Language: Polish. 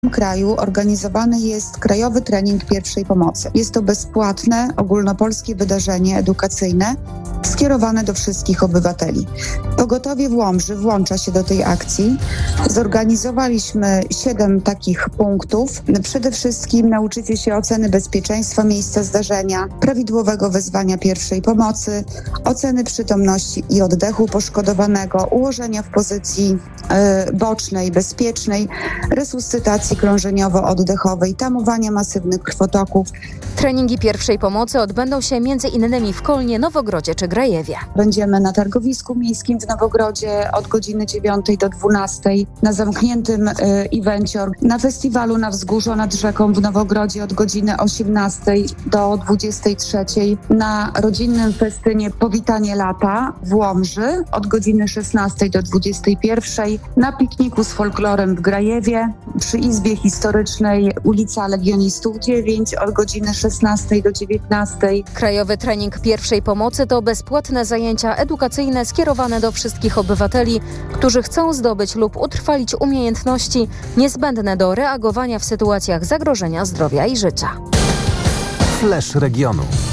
kraju organizowany jest Krajowy Trening Pierwszej Pomocy. Jest to bezpłatne, ogólnopolskie wydarzenie edukacyjne skierowane do wszystkich obywateli. Pogotowie w Łomży włącza się do tej akcji. Zorganizowaliśmy 7 takich punktów. Przede wszystkim nauczycie się oceny bezpieczeństwa miejsca zdarzenia, prawidłowego wezwania pierwszej pomocy, oceny przytomności i oddechu poszkodowanego, ułożenia w pozycji bocznej, bezpiecznej, resuscytacji krążeniowo-oddechowej, tamowania masywnych krwotoków. Treningi pierwszej pomocy odbędą się m.in. w Kolnie, Nowogrodzie czy Grajewie. Będziemy na targowisku miejskim w Nowogrodzie od godziny 9 do 12, na zamkniętym evencie, na festiwalu na Wzgórzu nad Rzeką w Nowogrodzie od godziny 18 do 23, na rodzinnym festynie Powitanie Lata w Łomży od godziny 16 do 21, na pikniku z folklorem w Grajewie, przy Izbie Historycznej ulica Legionistów 9 od godziny 16 do 19. Krajowy Trening Pierwszej Pomocy to bezpłatne zajęcia edukacyjne skierowane do wszystkich obywateli, którzy chcą zdobyć lub utrwalić umiejętności niezbędne do reagowania w sytuacjach zagrożenia zdrowia i życia. Flash regionu.